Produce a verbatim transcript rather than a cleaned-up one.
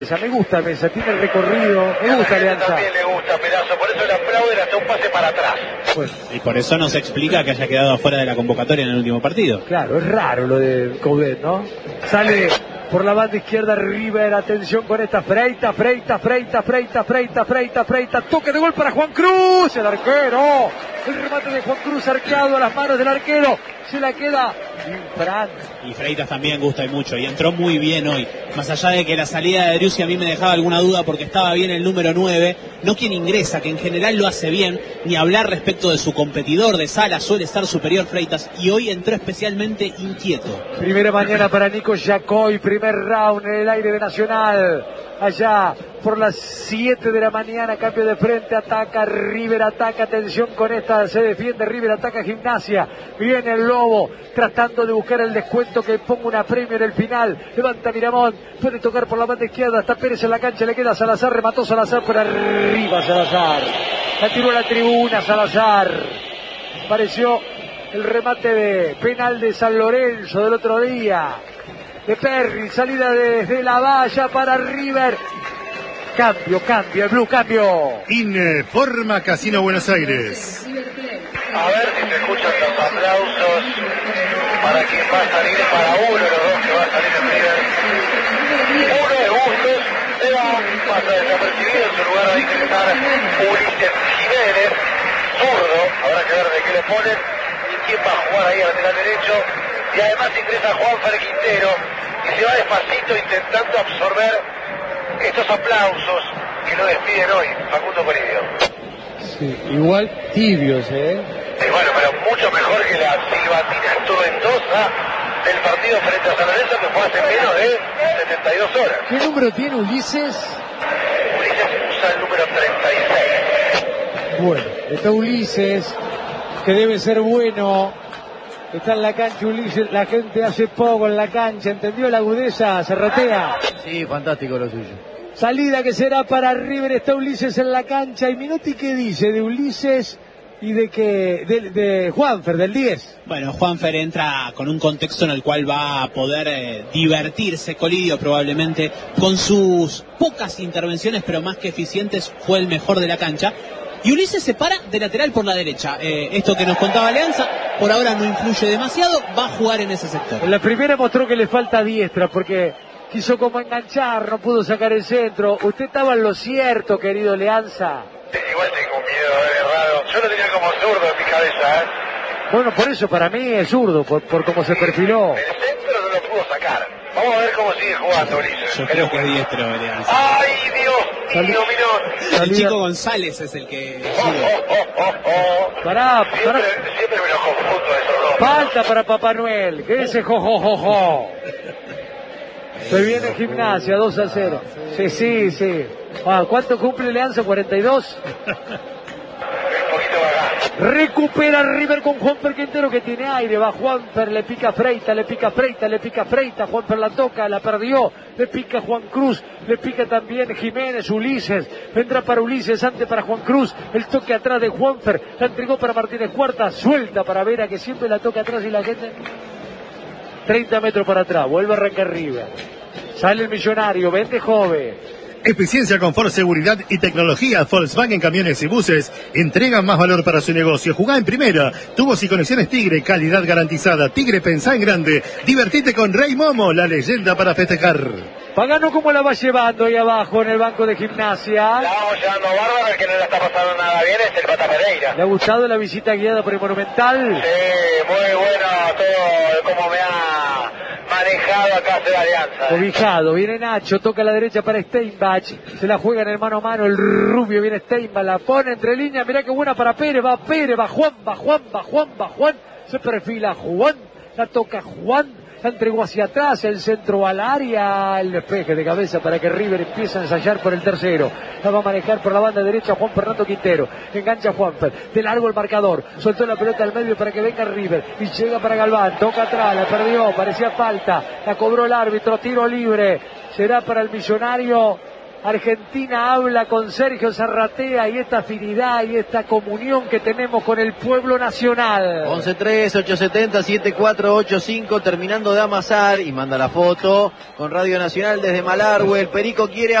Mesa, me gusta Mesa, tiene el recorrido, me gusta Alianza. También le gusta Perazo, por eso le aplauden hasta un pase para atrás. Bueno, y por eso nos explica que haya quedado afuera de la convocatoria en el último partido. Claro, es raro lo de Coudet, ¿no? Sale por la banda izquierda River, atención con esta Freita, Freita, Freita, Freita, Freita, Freita, Freita, toque de gol para Juan Cruz, el arquero, el remate de Juan Cruz arqueado a las manos del arquero, se la queda Infran. Y Freitas también gusta y mucho, y entró muy bien hoy, más allá de que la salida de Driussi a mí me dejaba alguna duda porque estaba bien el número nueve, no quien ingresa, que en general lo hace bien, ni hablar respecto de su competidor de Sala, suele estar superior Freitas, y hoy entró especialmente inquieto. Primera mañana para Nico Yacoy, primer round en el aire de Nacional, allá por las siete de la mañana, cambio de frente, ataca River, ataca, atención con esta, se defiende River, ataca Gimnasia, viene el Lobo, tratando de buscar el descuento que ponga una premio en el final, levanta Miramón, puede tocar por la banda izquierda, está Pérez en la cancha, le queda Salazar, remató Salazar por arriba Salazar, la tiró a la tribuna Salazar, pareció el remate de penal de San Lorenzo del otro día, de Perry, salida desde la valla para River. Cambio, cambio, el Blue, cambio. Informa Casino Buenos Aires. A ver si se escuchan los aplausos para quien va a salir, para uno de los dos que va a salir en River. Uno de Bustos, se va, pasa desapercibido, en su lugar va a ingresar Ulises Jiménez, zurdo, habrá que ver de qué le ponen y quién va a jugar ahí al lateral derecho. Y además ingresa Juanfer Quintero, y se va despacito intentando absorber estos aplausos que lo despiden hoy, Facundo Polidio. Sí, igual tibios, ¿eh? Y bueno, pero mucho mejor que la silbatina torrentosa del partido frente a San Lorenzo, que fue hace menos de setenta y dos horas. ¿Qué número tiene Ulises? Ulises usa el número treinta y seis. Bueno, está Ulises, que debe ser bueno. Está en la cancha Ulises, la gente hace poco en la cancha, ¿entendió la agudeza? Se ratea. Sí, fantástico lo suyo. Salida que será para River, está Ulises en la cancha. ¿Y Minotti qué dice de Ulises y de que de, de Juanfer, del diez? Bueno, Juanfer entra con un contexto en el cual va a poder eh, divertirse. Colidio probablemente con sus pocas intervenciones, pero más que eficientes, fue el mejor de la cancha. Y Ulises se para de lateral por la derecha. Eh, esto que nos contaba Alianza, por ahora no influye demasiado, va a jugar en ese sector. En la primera mostró que le falta diestra porque quiso como enganchar, no pudo sacar el centro. Usted estaba en lo cierto, querido Alianza. Igual tengo miedo, es raro. Yo lo tenía como zurdo en mi cabeza, ¿eh? Bueno, por eso para mí es zurdo, por, por cómo se perfiló. El centro no lo pudo sacar. Vamos a ver cómo sigue jugando Ulises. Yo creo que es diestro, Alianza. ¡Ay, Dios mío, miró! El chico González es el que... Oh, oh, oh, oh, oh. Pará, Siempre, pará. siempre me los confundo esos dos. Falta para Papá Noel, que ese jojojojo. Se viene Gimnasia, dos a cero. Sí, sí, sí. Ah, ¿cuánto cumple Alianza? ¿cuarenta y dos? Un poquito acá. Recupera River con Juanfer Quintero que tiene aire, va Juanfer, le pica Freita, le pica Freita, le pica Freita, Juanfer la toca, la perdió, le pica Juan Cruz, le pica también Jiménez, Ulises, vendrá para Ulises, antes para Juan Cruz, el toque atrás de Juanfer, la entregó para Martínez Cuarta, suelta para Vera que siempre la toca atrás y la gente treinta metros para atrás, vuelve a arrancar River, sale el Millonario, vende joven. Eficiencia, confort, seguridad y tecnología. Volkswagen Camiones y Buses entregan más valor para su negocio. Jugá en primera. Tubos y conexiones Tigre, calidad garantizada. Tigre, pensá en grande. Divertite con Rey Momo, la leyenda para festejar. Pagano, ¿cómo la va llevando ahí abajo en el banco de Gimnasia? La vamos llevando bárbaro, el que no la está pasando nada bien es el Pata Pereira. ¿Le ha gustado la visita guiada por el Monumental? Sí, muy bueno todo, cómo me ha manejado acá de la Alianza. Cobijado, viene Nacho, toca a la derecha para Steinbach, se la juega en el mano a mano, el rubio, viene Steinbach, la pone entre líneas, mirá qué buena para Pérez, va Pérez, va Juan, va Juan, va Juan, va Juan, se perfila Juan, la toca Juan, la entregó hacia atrás, el centro al área, el despeje de cabeza para que River empiece a ensayar por el tercero, la va a manejar por la banda derecha Juan Fernando Quintero, engancha Juanfer, de largo el marcador, soltó la pelota al medio para que venga River, y llega para Galván, toca atrás, la perdió, parecía falta, la cobró el árbitro, tiro libre, será para el Millonario, Argentina habla con Sergio Zarratea y esta afinidad y esta comunión que tenemos con el pueblo nacional. once tres, ocho siete cero, siete cuatro ocho cinco, terminando de amasar y manda la foto con Radio Nacional desde Malargüe. El Perico quiere